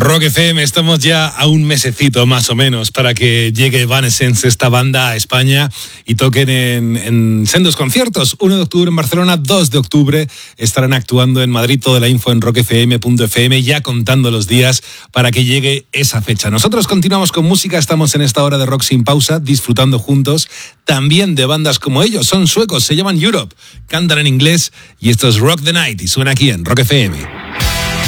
Rock FM, estamos ya a un mesecito más o menos para que llegue Evanescence, esta banda, a España y toquen en sendos conciertos. 1 de octubre en Barcelona, 2 de octubre estarán actuando en Madrid. Toda la info en rockfm.fm, ya contando los días para que llegue esa fecha. Nosotros continuamos con música, estamos en esta hora de Rock Sin Pausa, disfrutando juntos también de bandas como ellos. Son suecos, se llaman Europe, cantan en inglés y esto es Rock the Night y suena aquí en Rock FM.